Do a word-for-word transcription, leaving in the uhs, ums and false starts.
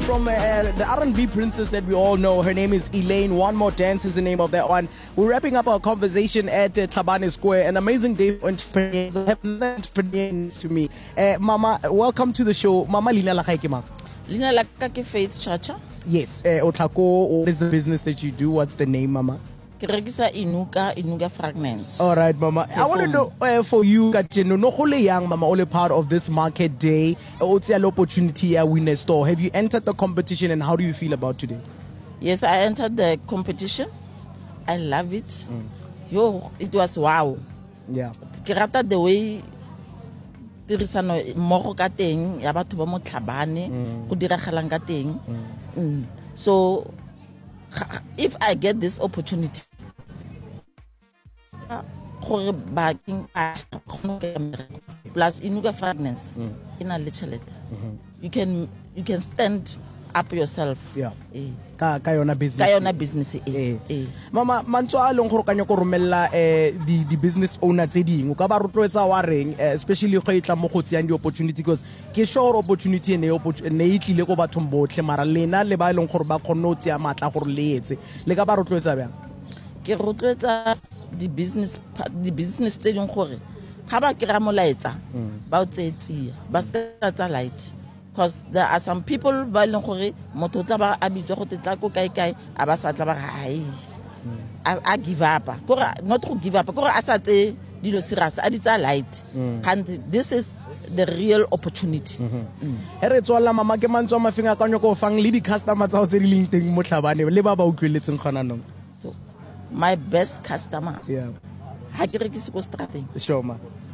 from uh, the R and B princess that we all know. Her name is Elaine. One More Dance is the name of that one. We're wrapping up our conversation at uh, Tlhabane Square. An amazing day for entrepreneurs. I have entrepreneurs to me. Uh, Mama, welcome to the show. Mama, Lina la kae ke mang? Lina la ka ke Faith Chacha. Yes. Uh, Otlhako, what is the business that you do? What's the name, Mama? Ke rekisa Inuka, Inuka Fragrance. All right, Mama. I want to know uh, for you, Kacheno, no hole young, Mama, only part of this market day. What's your opportunity at Winner Store? Have you entered the competition and how do you feel about today? Yes, I entered the competition. I love it. Mm. Yo, it was wow. Yeah. Ke rata the way tirisano mmogo ka teng ya batho ba mo Tlhabane go diragalang ka teng. So if I get this opportunity, plus Inuka Fragrance, you can you can stand up yourself. Yeah. Ka ka yona business. Ka yona business. Eh. Eh. Mama, mantsho a leng gore ka nyako romella eh di di business owner tse dingwe ka ba rotloetsa wa reng, especially go itla mo go tseyang di opportunity, because ke sure opportunity ne ne itlile go bathong botlhe mara lena le ba leng gore ba khonno tseya matla gore le etse le ka ba rotloetsa bjang? Ke rotloetsa di business di business tse ding gore ga ba kira molaetsa ba o tsetsia ba se tsa light, because there are some people ba leng gore motho tla ba a bitswa go tetla ko kae kae a ba sa tla ba hai a give up gore not to give up gore a sa tse dilo serious a di tsa light, and this is the real opportunity. He re tswalla Mama, ke mantswa mafinga ka nyoko fang le di customers tsa o tse di leng teng mo Tlhabane le ba ba utlweletseng gona nong? My best customer, yeah, ha ke rekise ko strateng. Sure, ma.